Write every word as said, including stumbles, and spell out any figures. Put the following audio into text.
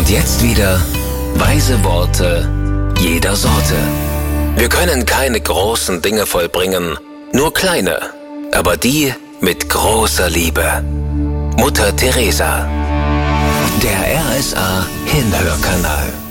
Und jetzt wieder weise Worte jeder Sorte. Wir können keine großen Dinge vollbringen, nur kleine, aber die mit großer Liebe. Mutter Teresa. Der R S A Hinhörkanal.